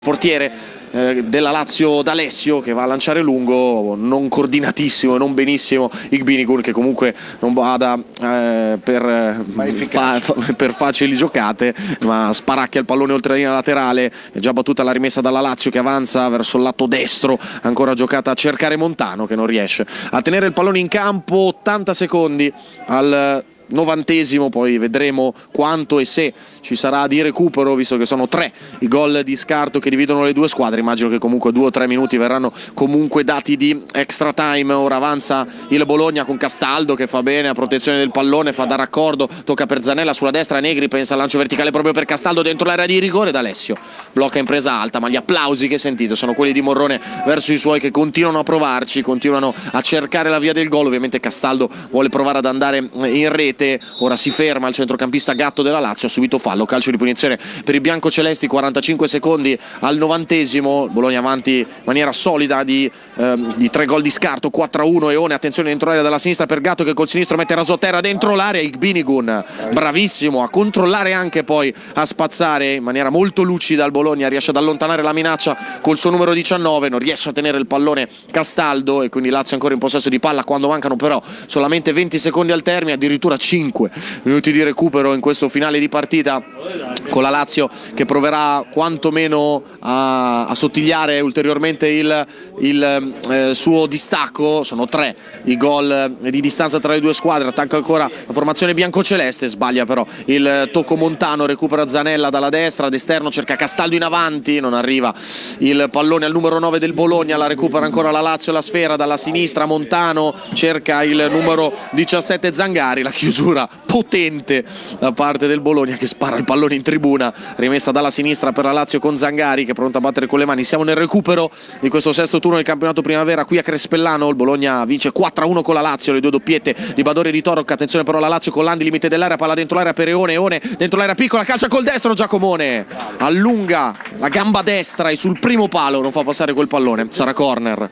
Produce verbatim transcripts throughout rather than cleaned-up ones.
Portiere eh, della Lazio D'Alessio che va a lanciare lungo, non coordinatissimo e non benissimo Igbinigun, che comunque non vada eh, per, fa, fa, per facili giocate, ma sparacchia il pallone oltre la linea laterale. È già battuta la rimessa dalla Lazio che avanza verso il lato destro, ancora giocata a cercare Montano che non riesce a tenere il pallone in campo. Ottanta secondi al novantesimo, poi vedremo quanto e se ci sarà di recupero, visto che sono tre i gol di scarto che dividono le due squadre. Immagino che comunque due o tre minuti verranno comunque dati di extra time. Ora avanza il Bologna con Castaldo che fa bene a protezione del pallone, fa da raccordo, tocca per Zanella sulla destra, Negri pensa al lancio verticale proprio per Castaldo dentro l'area di rigore. D'Alessio blocca in presa alta, ma gli applausi che sentite sono quelli di Morrone verso i suoi che continuano a provarci, continuano a cercare la via del gol. Ovviamente Castaldo vuole provare ad andare in rete. Ora si ferma il centrocampista Gatto della Lazio, ha subito fallo, calcio di punizione per i biancocelesti. Quarantacinque secondi al novantesimo, Bologna avanti in maniera solida di, ehm, di tre gol di scarto, quattro a uno. Eone, attenzione dentro l'area dalla sinistra per Gatto che col sinistro mette rasoterra dentro l'area. Igbinigun bravissimo a controllare, anche poi a spazzare in maniera molto lucida il Bologna, riesce ad allontanare la minaccia col suo numero diciannove, non riesce a tenere il pallone Castaldo e quindi Lazio ancora in possesso di palla quando mancano però solamente venti secondi al termine, addirittura cinque minuti di recupero in questo finale di partita, con la Lazio che proverà quantomeno a, a sottigliare ulteriormente il, il eh, suo distacco. Sono tre i gol di distanza tra le due squadre. Attacca ancora la formazione biancoceleste, sbaglia però il tocco Montano, recupera Zanella dalla destra, d'esterno cerca Castaldo in avanti, non arriva il pallone al numero nove del Bologna, la recupera ancora la Lazio, la sfera dalla sinistra, Montano cerca il numero diciassette Zangari, la chiusura potente da parte del Bologna che spara il pallone in tribuna, rimessa dalla sinistra per la Lazio con Zangari che è pronto a battere con le mani. Siamo nel recupero di questo sesto turno del campionato primavera qui a Crespellano. Il Bologna vince quattro a uno con la Lazio, le due doppiette di Badori e di Torok. Attenzione però la Lazio con Landi, limite dell'area, palla dentro l'area per Eone, Eone dentro l'area piccola, calcia col destro, Giacomone allunga la gamba destra e sul primo palo non fa passare quel pallone. Sarà corner,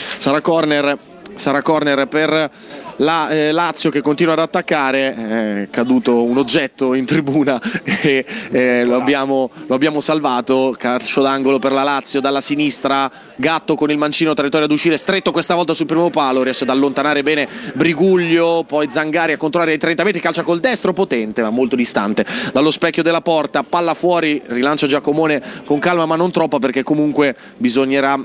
sarà corner sarà corner per la eh, Lazio che continua ad attaccare. È caduto un oggetto in tribuna e eh, lo, abbiamo, lo abbiamo salvato. Calcio d'angolo per la Lazio dalla sinistra, Gatto con il mancino, traiettoria ad uscire stretto questa volta sul primo palo, riesce ad allontanare bene Briguglio, poi Zangari a controllare i trenta metri, calcia col destro potente ma molto distante dallo specchio della porta, palla fuori, rilancia Giacomone con calma ma non troppa, perché comunque bisognerà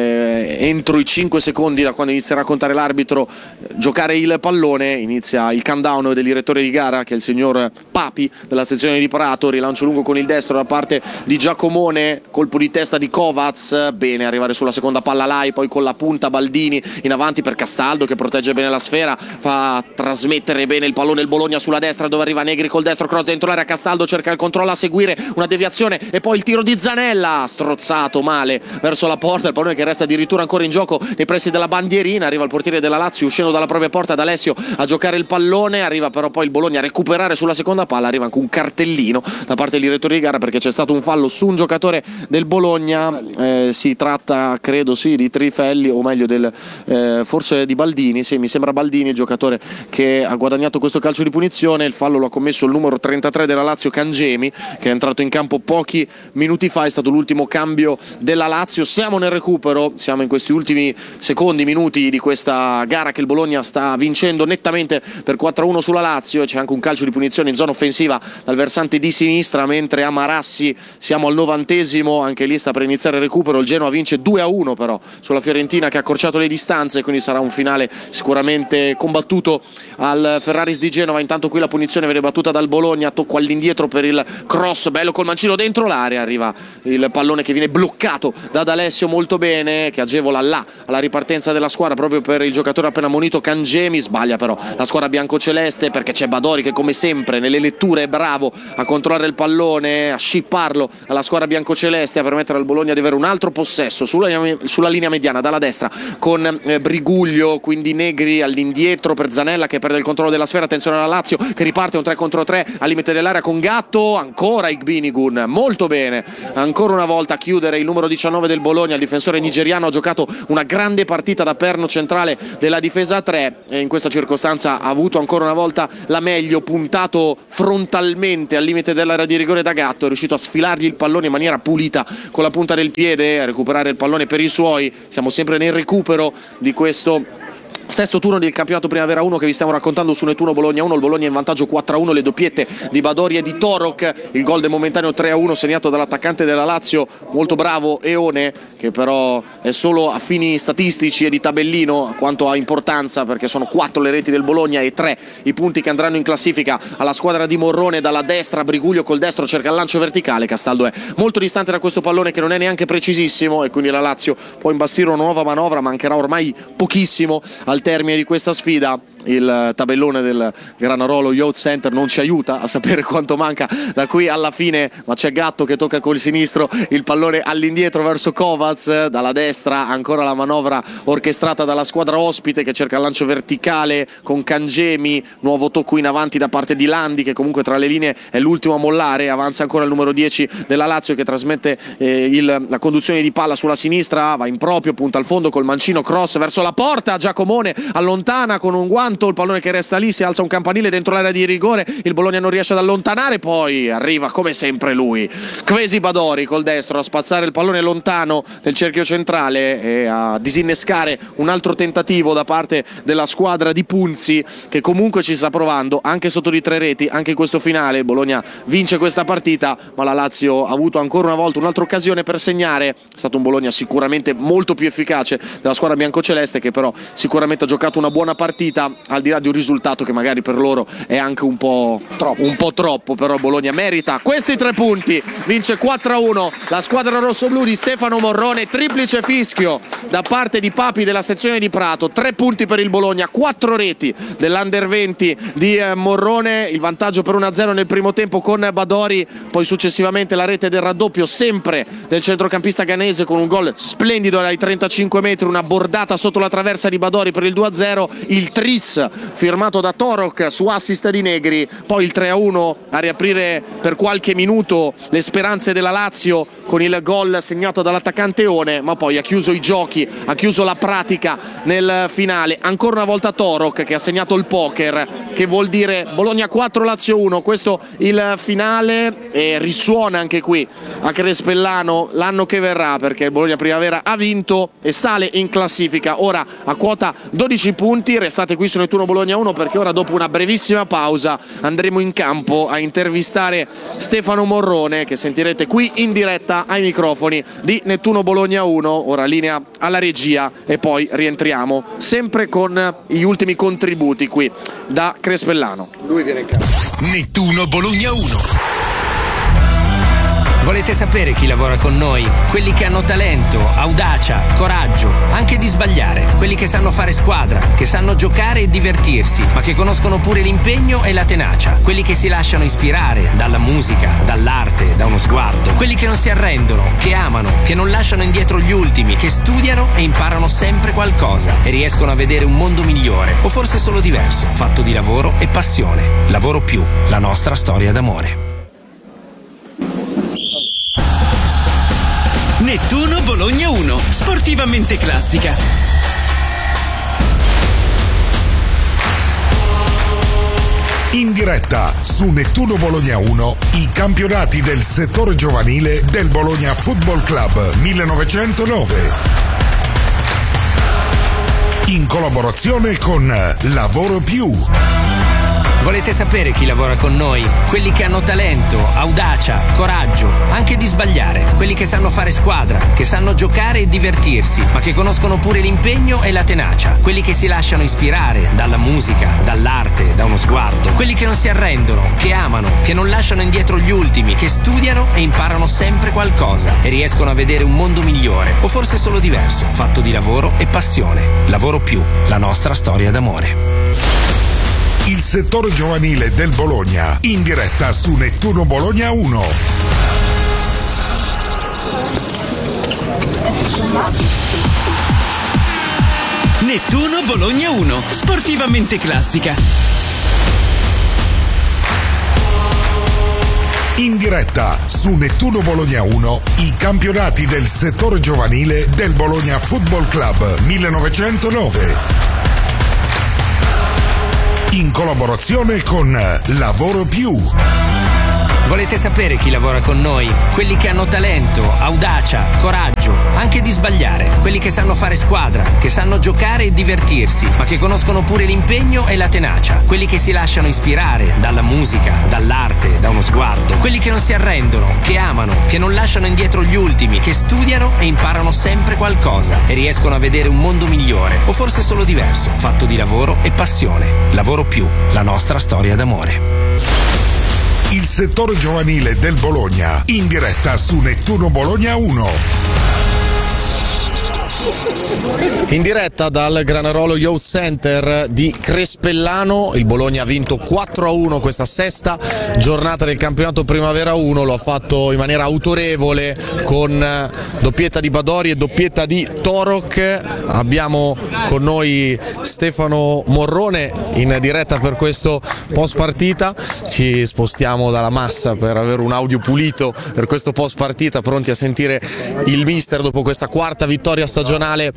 Eh, entro i cinque secondi da quando inizierà a contare l'arbitro giocare il pallone. Inizia il countdown del direttore di gara che è il signor Papi della sezione di Prato. Rilancio lungo con il destro da parte di Giacomone, colpo di testa di Kovacs, bene arrivare sulla seconda palla Lai, poi con la punta Baldini in avanti per Castaldo che protegge bene la sfera, fa trasmettere bene il pallone il Bologna sulla destra dove arriva Negri col destro, cross dentro l'area, Castaldo cerca il controllo, a seguire una deviazione e poi il tiro di Zanella strozzato male verso la porta, il pallone che resta addirittura ancora in gioco nei pressi della bandierina. Arriva il portiere della Lazio uscendo dalla propria porta, D'Alessio a giocare il pallone, arriva però poi il Bologna a recuperare sulla seconda palla, arriva anche un cartellino da parte del direttore di gara perché c'è stato un fallo su un giocatore del Bologna. Eh, si tratta credo sì di Trifelli, o meglio del eh, forse di Baldini, sì mi sembra Baldini il giocatore che ha guadagnato questo calcio di punizione. Il fallo lo ha commesso il numero trentatré della Lazio Cangemi, che è entrato in campo pochi minuti fa, è stato l'ultimo cambio della Lazio. Siamo nel recupero, siamo in questi ultimi secondi, minuti di questa gara che il Bologna sta vincendo nettamente per quattro a uno sulla Lazio, e c'è anche un calcio di punizione in zona offensiva dal versante di sinistra, mentre a Marassi siamo al novantesimo, anche lì sta per iniziare il recupero. Il Genoa vince due a uno però sulla Fiorentina che ha accorciato le distanze, quindi sarà un finale sicuramente combattuto al Ferraris di Genova. Intanto qui la punizione viene battuta dal Bologna, tocco all'indietro per il cross, bello col mancino dentro l'area, arriva il pallone che viene bloccato da D'Alessio molto bene, che agevola là alla ripartenza della squadra proprio per il giocatore appena ammonito Cangemi. Sbaglia però la squadra biancoceleste perché c'è Badori che come sempre nelle letture è bravo a controllare il pallone, a scipparlo alla squadra biancoceleste, a permettere al Bologna di avere un altro possesso sulla, sulla linea mediana dalla destra con eh, Briguglio, quindi Negri all'indietro per Zanella che perde il controllo della sfera. Attenzione alla Lazio che riparte un tre contro tre al limite dell'area con Gatto, ancora Igbinigun molto bene, ancora una volta a chiudere il numero diciannove del Bologna, il difensore nigeriano ha giocato una grande partita da perno centrale della difesa a tre. e in questa circostanza ha avuto ancora una volta la meglio, puntato frontalmente al limite dell'area di rigore da Gatto, è riuscito a sfilargli il pallone in maniera pulita con la punta del piede, a recuperare il pallone per i suoi. Siamo sempre nel recupero di questo sesto turno del campionato Primavera uno che vi stiamo raccontando su Nettuno Bologna uno. Il Bologna in vantaggio quattro a uno, le doppiette di Badori e di Torok, il gol del momentaneo tre a uno segnato dall'attaccante della Lazio, molto bravo Eone, che però è solo a fini statistici e di tabellino quanto a importanza, perché sono quattro le reti del Bologna e tre i punti che andranno in classifica alla squadra di Morrone. Dalla destra Briguglio col destro cerca il lancio verticale, Castaldo è molto distante da questo pallone che non è neanche precisissimo e quindi la Lazio può imbastire una nuova manovra. Mancherà ormai pochissimo al termine di questa sfida. Il tabellone del Granarolo Youth Center non ci aiuta a sapere quanto manca da qui alla fine, ma c'è Gatto che tocca col sinistro il pallone all'indietro verso Kovac, dalla destra ancora la manovra orchestrata dalla squadra ospite che cerca il lancio verticale con Cangemi, nuovo tocco in avanti da parte di Landi che comunque tra le linee è l'ultimo a mollare, avanza ancora il numero dieci della Lazio che trasmette eh, il, la conduzione di palla sulla sinistra, va in proprio, punta al fondo col mancino, cross verso la porta, Giacomone allontana con un guanto, il pallone che resta lì, si alza un campanile dentro l'area di rigore, il Bologna non riesce ad allontanare, poi arriva come sempre lui, Kvesi Badori col destro a spazzare il pallone lontano nel cerchio centrale e a disinnescare un altro tentativo da parte della squadra di Punzi che comunque ci sta provando anche sotto di tre reti, anche in questo finale. Il Bologna vince questa partita, ma la Lazio ha avuto ancora una volta un'altra occasione per segnare. È stato un Bologna sicuramente molto più efficace della squadra biancoceleste, che però sicuramente ha giocato una buona partita, al di là di un risultato che magari per loro è anche un po' troppo, un po' troppo, però Bologna merita questi tre punti, vince quattro a uno la squadra rossoblù di Stefano Morrone, triplice fischio da parte di Papi della sezione di Prato, tre punti per il Bologna, quattro reti dell'Under venti di Morrone, il vantaggio per uno a zero nel primo tempo con Badori, poi successivamente la rete del raddoppio sempre del centrocampista ghanese con un gol splendido dai trentacinque metri, una bordata sotto la traversa di Badori per il due a zero, il tris firmato da Torok su assist di Negri, poi il tre a uno a riaprire per qualche minuto le speranze della Lazio con il gol segnato dall'attaccante One, ma poi ha chiuso i giochi, ha chiuso la pratica nel finale, ancora una volta Torok che ha segnato il poker, che vuol dire Bologna quattro Lazio uno, questo il finale, e risuona anche qui a Crespellano l'anno che verrà, perché il Bologna Primavera ha vinto e sale in classifica ora a quota dodici punti. Restate qui su Nettuno Bologna uno perché ora, dopo una brevissima pausa, andremo in campo a intervistare Stefano Morrone, che sentirete qui in diretta ai microfoni di Nettuno Bologna uno. Ora linea alla regia e poi rientriamo sempre con gli ultimi contributi qui da Crespellano. Lui viene in campo. Nettuno Bologna uno. Volete sapere chi lavora con noi? Quelli che hanno talento, audacia, coraggio, anche di sbagliare. Quelli che sanno fare squadra, che sanno giocare e divertirsi, ma che conoscono pure l'impegno e la tenacia. Quelli che si lasciano ispirare dalla musica, dall'arte, da uno sguardo. Quelli che non si arrendono, che amano, che non lasciano indietro gli ultimi, che studiano e imparano sempre qualcosa e riescono a vedere un mondo migliore, o forse solo diverso, fatto di lavoro e passione. Lavoro più, la nostra storia d'amore. Nettuno Bologna uno, sportivamente classica. In diretta su Nettuno Bologna uno, i campionati del settore giovanile del Bologna Football Club millenovecentonove. In collaborazione con Lavoro Più. Volete sapere chi lavora con noi? Quelli che hanno talento, audacia, coraggio, anche di sbagliare. Quelli che sanno fare squadra, che sanno giocare e divertirsi, ma che conoscono pure l'impegno e la tenacia. Quelli che si lasciano ispirare dalla musica, dall'arte, da uno sguardo. Quelli che non si arrendono, che amano, che non lasciano indietro gli ultimi, che studiano e imparano sempre qualcosa e riescono a vedere un mondo migliore, o forse solo diverso, fatto di lavoro e passione. Lavoro Più, la nostra storia d'amore. Il settore giovanile del Bologna, in diretta su Nettuno Bologna uno. Nettuno Bologna uno, sportivamente classica. In diretta su Nettuno Bologna uno, i campionati del settore giovanile del Bologna Football Club millenovecentonove. in collaborazione con Lavoro Più. Volete sapere chi lavora con noi? Quelli che hanno talento, audacia, coraggio, anche di sbagliare. Quelli che sanno fare squadra, che sanno giocare e divertirsi, ma che conoscono pure l'impegno e la tenacia. Quelli che si lasciano ispirare dalla musica, dall'arte, da uno sguardo. Quelli che non si arrendono, che amano, che non lasciano indietro gli ultimi, che studiano e imparano sempre qualcosa e riescono a vedere un mondo migliore, o forse solo diverso, fatto di lavoro e passione. Lavoro Più, la nostra storia d'amore. Il settore giovanile del Bologna, in diretta su Nettuno Bologna uno. In diretta dal Granarolo Youth Center di Crespellano, il Bologna ha vinto quattro a uno questa sesta giornata del campionato Primavera uno, lo ha fatto in maniera autorevole con doppietta di Badori e doppietta di Torok. Abbiamo con noi Stefano Morrone in diretta per questo post partita, ci spostiamo dalla massa per avere un audio pulito per questo post partita, pronti a sentire il mister dopo questa quarta vittoria stagionale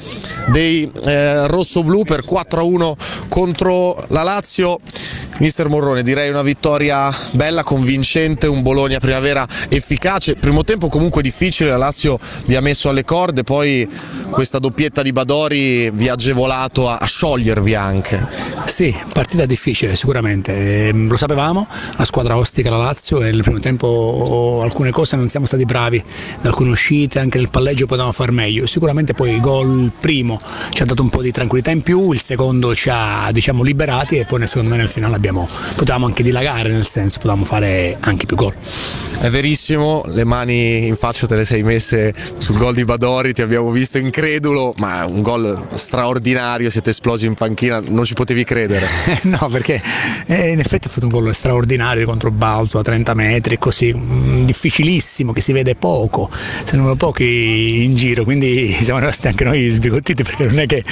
dei eh, rossoblù per quattro a uno contro la Lazio. Mister Morrone, direi una vittoria bella, convincente, un Bologna Primavera efficace. Primo tempo comunque difficile, la Lazio vi ha messo alle corde, poi questa doppietta di Badori vi ha agevolato a, a sciogliervi anche. Sì, partita difficile sicuramente, eh, lo sapevamo, la squadra ostica la Lazio e nel primo tempo alcune cose non siamo stati bravi, in alcune uscite, anche nel palleggio potevamo far meglio. Sicuramente poi il gol il primo ci ha dato un po' di tranquillità in più, il secondo ci ha, diciamo, liberati e poi secondo me nel finale abbiamo potevamo anche dilagare, nel senso potevamo fare anche più gol. È verissimo, le mani in faccia te le sei messe sul gol di Badori, ti abbiamo visto incredulo, ma un gol straordinario, siete esplosi in panchina, non ci potevi credere. No, perché eh, in effetti ha fatto un gol straordinario contro Balzo a trenta metri, così mh, difficilissimo, che si vede poco, se non pochi in giro, quindi siamo rimasti anche noi sbigottiti, perché non è che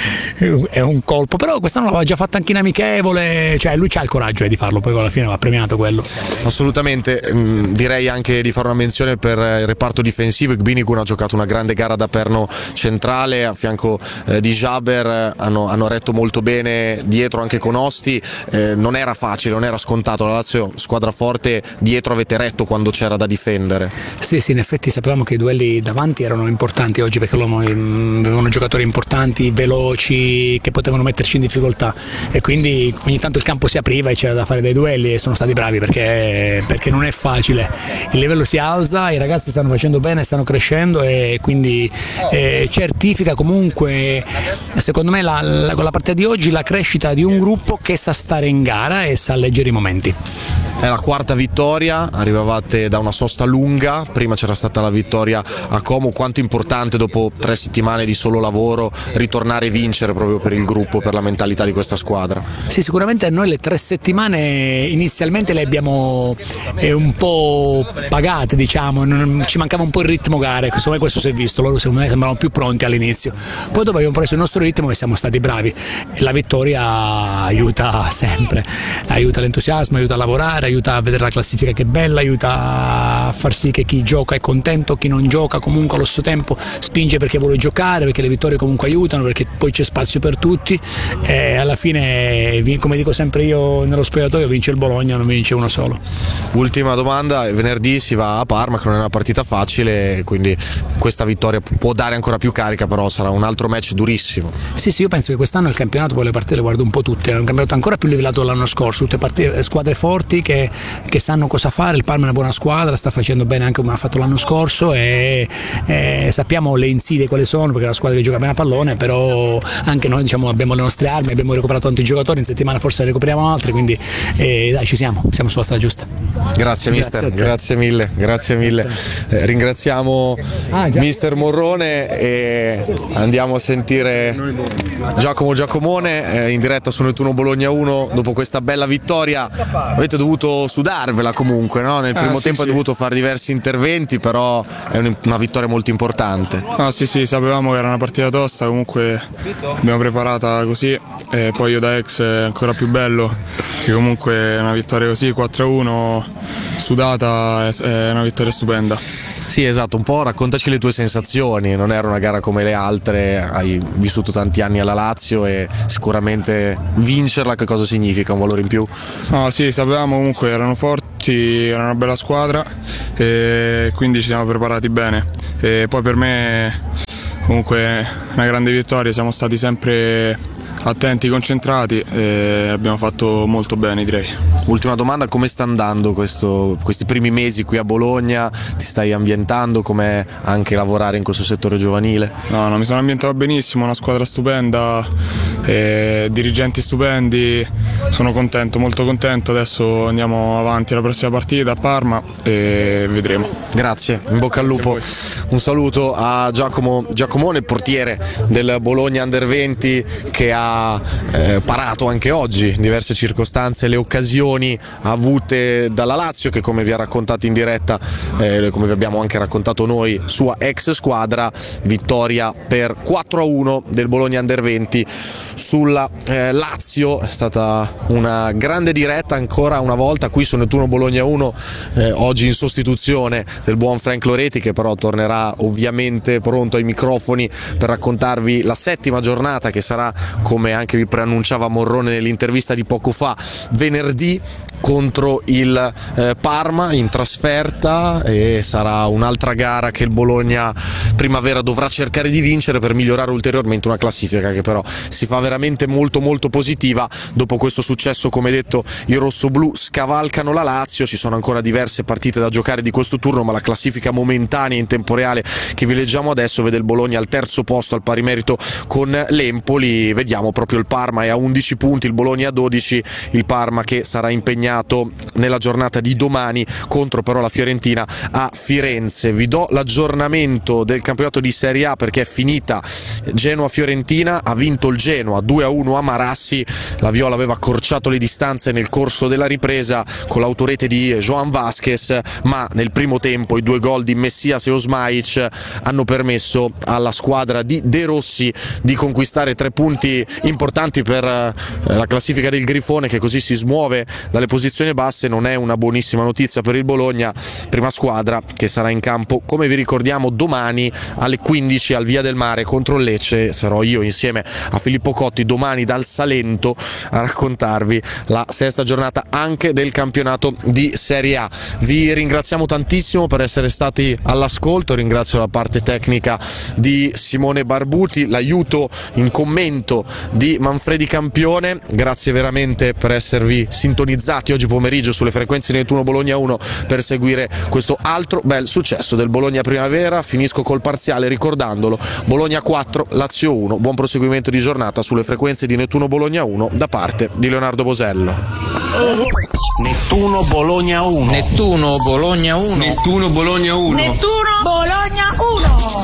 è un colpo, però quest'anno l'aveva già fatto anche in amichevole, cioè lui c'ha il coraggio di farlo, poi alla fine va premiato quello. Assolutamente, mh, direi anche di fare una menzione per il reparto difensivo. Gbinigun ha giocato una grande gara da perno centrale a fianco eh, di Jaber, hanno, hanno retto molto bene dietro anche con Osti, eh, non era facile, non era scontato, la Lazio squadra forte, dietro avete retto quando c'era da difendere. Sì, sì, in effetti sapevamo che i duelli davanti erano importanti oggi, perché loro avevano giocatori importanti, veloci, che potevano metterci in difficoltà, e quindi ogni tanto il campo si apriva e c'era da fare dei duelli, e sono stati bravi perché, perché non è facile, il livello si alza, i ragazzi stanno facendo bene, stanno crescendo, e quindi eh, certifica comunque secondo me la, la, con la partita di oggi la crescita di un gruppo che sa stare in gara e sa leggere i momenti. È la quarta vittoria, arrivavate da una sosta lunga, prima c'era stata la vittoria a Como, quanto importante dopo tre settimane di solo lavoro ritornare e vincere proprio per il gruppo, per la mentalità di questa squadra? Sì, sicuramente noi le tre settimane inizialmente le abbiamo eh, un po' pagate, diciamo, non, ci mancava un po' il ritmo gare, secondo me questo si è visto, loro secondo me sembravano più pronti all'inizio, poi dopo abbiamo preso il nostro ritmo e siamo stati bravi, e la vittoria aiuta sempre, aiuta l'entusiasmo, aiuta a lavorare, aiuta a vedere la classifica che è bella, aiuta a far sì che chi gioca è contento, chi non gioca comunque allo stesso tempo spinge perché vuole giocare, perché le vittorie comunque aiutano, perché poi c'è spazio per tutti, e alla fine, come dico sempre io nello spogliatoio, vince il Bologna, non vince uno solo. Ultima domanda, venerdì si va a Parma, che non è una partita facile, quindi questa vittoria può dare ancora più carica, però sarà un altro match durissimo. Sì, sì, io penso che quest'anno il campionato, poi le partite le guardo un po' tutte, è un campionato ancora più livellato dell'anno scorso, tutte partite, squadre forti che che sanno cosa fare. Il Parma è una buona squadra, sta facendo bene anche come ha fatto l'anno scorso, e, e sappiamo le insidie quali sono, perché è una squadra che gioca bene a pallone, però anche noi, diciamo, abbiamo le nostre armi, abbiamo recuperato tanti giocatori, in settimana forse ne recuperiamo altri, quindi eh, dai, ci siamo, siamo sulla strada giusta. Grazie mister, grazie, grazie mille, grazie mille. Eh, ringraziamo ah, mister Morrone e andiamo a sentire Giacomo Giacomone eh, in diretta su Nettuno Bologna uno dopo questa bella vittoria. Avete dovuto sudarvela comunque, no? Nel primo ah, sì, tempo sì. Hai dovuto fare diversi interventi, però è una vittoria molto importante. Ah, sì, sì, sapevamo che era una partita tosta, comunque abbiamo preparata così, e poi io da ex è ancora più bello, che comunque una vittoria così quattro a uno sudata è una vittoria stupenda. Sì, esatto, un po' raccontaci le tue sensazioni, non era una gara come le altre, hai vissuto tanti anni alla Lazio e sicuramente vincerla che cosa significa, un valore in più? No, sì, sapevamo comunque, erano forti, era una bella squadra e quindi ci siamo preparati bene e poi per me comunque una grande vittoria, siamo stati sempre attenti, concentrati e abbiamo fatto molto bene, direi. Ultima domanda, come sta andando questo, questi primi mesi qui a Bologna? Ti stai ambientando? Com'è anche lavorare in questo settore giovanile? No, no, mi sono ambientato benissimo, una squadra stupenda, eh, dirigenti stupendi, sono contento, molto contento. Adesso andiamo avanti alla prossima partita a Parma e vedremo. Grazie, in bocca al lupo. Un saluto a Giacomo Giacomone, il portiere del Bologna Under venti, che ha eh, parato anche oggi in diverse circostanze le occasioni avute dalla Lazio, che come vi ha raccontato in diretta, eh, come vi abbiamo anche raccontato noi, sua ex squadra. Vittoria per quattro a uno del Bologna Under venti sulla eh, Lazio. È stata una grande diretta ancora una volta qui su Nettuno Bologna uno, eh, oggi in sostituzione del buon Frank Loreti, che però tornerà ovviamente pronto ai microfoni per raccontarvi la settima giornata, che sarà, come anche vi preannunciava Morrone nell'intervista di poco fa, venerdì contro il eh, Parma in trasferta, e sarà un'altra gara che il Bologna primavera dovrà cercare di vincere per migliorare ulteriormente una classifica che però si fa veramente molto molto positiva. Dopo questo successo, come detto, i rossoblù scavalcano la Lazio, ci sono ancora diverse partite da giocare di questo turno, ma la classifica momentanea in tempo reale che vi leggiamo adesso vede il Bologna al terzo posto al pari merito con l'Empoli. Vediamo proprio il Parma è a undici punti, il Bologna a dodici, il Parma che sarà impegnato nella giornata di domani contro però la Fiorentina a Firenze. Vi do l'aggiornamento del campionato di Serie A perché è finita Genoa-Fiorentina, ha vinto il Genoa due a uno a Marassi, la Viola aveva accorciato le distanze nel corso della ripresa con l'autorete di Joan Vasquez, ma nel primo tempo i due gol di Messias e Osmaic hanno permesso alla squadra di De Rossi di conquistare tre punti importanti per la classifica del Grifone, che così si smuove dalle posizioni basse. Non è una buonissima notizia per il Bologna, prima squadra che sarà in campo, come vi ricordiamo, domani alle quindici al Via del Mare contro il Lecce. Sarò io insieme a Filippo Cotti domani dal Salento a raccontarvi la sesta giornata anche del campionato di Serie A. Vi ringraziamo tantissimo per essere stati all'ascolto, ringrazio la parte tecnica di Simone Barbuti, l'aiuto in commento di Manfredi Campione. Grazie veramente per esservi sintonizzati oggi pomeriggio sulle frequenze di Nettuno Bologna uno per seguire questo altro bel successo del Bologna Primavera. Finisco col parziale ricordandolo: Bologna quattro, Lazio uno. Buon proseguimento di giornata sulle frequenze di Nettuno Bologna uno da parte di Leonardo Bosello. Nettuno Bologna uno. Nettuno Bologna uno. Nettuno Bologna uno. Nettuno Bologna uno.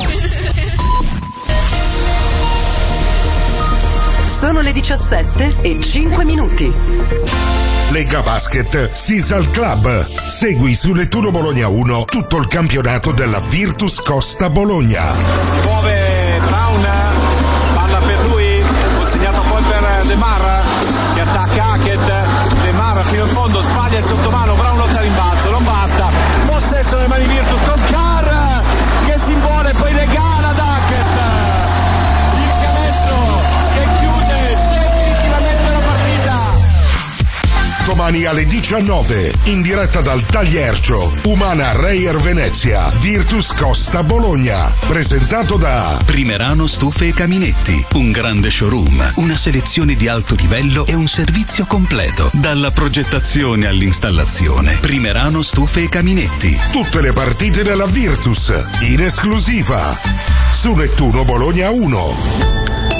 Sono le diciassette e cinque minuti. Lega Basket Sisal Club. Segui su Nettuno Bologna uno tutto il campionato della Virtus Costa Bologna. Si muove Brown, palla per lui, consegnato poi per De Mar che attacca Hackett. De Mar fino in fondo, sbaglia il sottomano, Brown lotta rimbalzo, non basta. Possesso nelle mani Virtus con Carr che si impone, poi regala ad Hackett. Il canestro che chiude definitivamente la partita. Domani alle diciannove, in diretta dal Tagliercio, Umana Reyer Venezia, Virtus Costa Bologna. Presentato da Primerano Stufe e Caminetti, un grande showroom, una selezione di alto livello e un servizio completo, dalla progettazione all'installazione. Primerano Stufe e Caminetti. Tutte le partite della Virtus, in esclusiva, su Nettuno Bologna uno.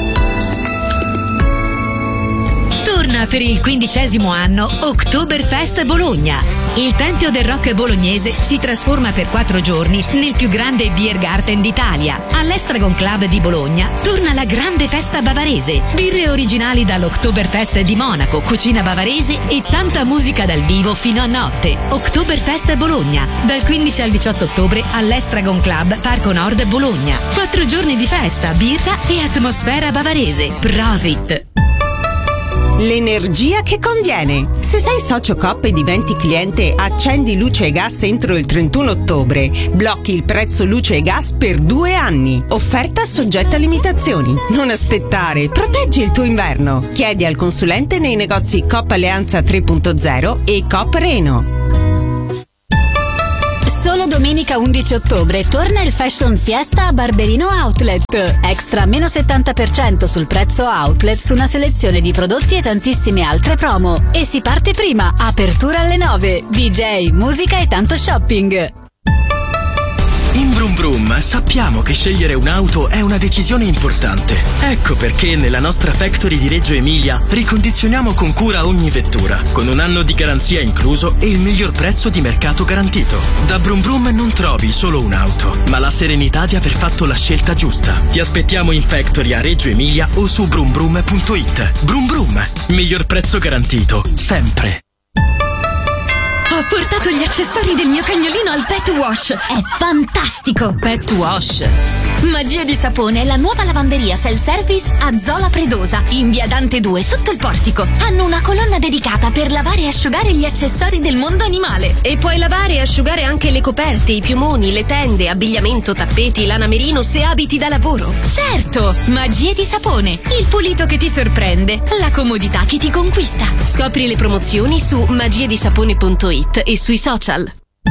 Torna per il quindicesimo anno Oktoberfest Bologna. Il Tempio del Rock bolognese si trasforma per quattro giorni nel più grande beer garden d'Italia. All'Estragon Club di Bologna torna la grande festa bavarese. Birre originali dall'Oktoberfest di Monaco, cucina bavarese e tanta musica dal vivo fino a notte. Oktoberfest Bologna, dal quindici al diciotto ottobre all'Estragon Club Parco Nord Bologna. Quattro giorni di festa, birra e atmosfera bavarese. Prosit! L'energia che conviene. Se sei socio Coop e diventi cliente Accendi Luce e Gas entro il trentuno ottobre, blocchi il prezzo luce e gas per due anni. Offerta soggetta a limitazioni. Non aspettare, proteggi il tuo inverno. Chiedi al consulente nei negozi Coop Alleanza tre punto zero e Coop Reno. Solo domenica undici ottobre torna il Fashion Fiesta a Barberino Outlet. Extra meno settanta per cento sul prezzo outlet su una selezione di prodotti e tantissime altre promo. E si parte prima, apertura alle nove, D J, musica e tanto shopping. In Brum Brum sappiamo che scegliere un'auto è una decisione importante. Ecco perché nella nostra factory di Reggio Emilia ricondizioniamo con cura ogni vettura, con un anno di garanzia incluso e il miglior prezzo di mercato garantito. Da Brum Brum non trovi solo un'auto, ma la serenità di aver fatto la scelta giusta. Ti aspettiamo in factory a Reggio Emilia o su brum brum punto it. Brum Brum, miglior prezzo garantito, sempre. Ho portato gli accessori del mio cagnolino al Pet Wash. È fantastico. Pet Wash. Magia di sapone è la nuova lavanderia self-service a Zola Predosa, in via Dante due, sotto il portico. Hanno una colonna dedicata per lavare e asciugare gli accessori del mondo animale. E puoi lavare e asciugare anche le coperte, i piumoni, le tende, abbigliamento, tappeti, lana merino se abiti da lavoro. Certo, Magie di sapone, il pulito che ti sorprende, la comodità che ti conquista. Scopri le promozioni su magiedisapone punto it e sui social.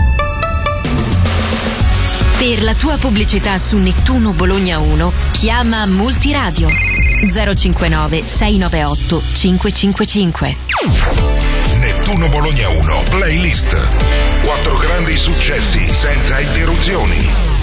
Per la tua pubblicità su Nettuno Bologna uno, chiama Multiradio zero cinquantanove sei novantaotto cinquecentocinquantacinque. Nettuno Bologna uno Playlist. Quattro grandi successi senza interruzioni.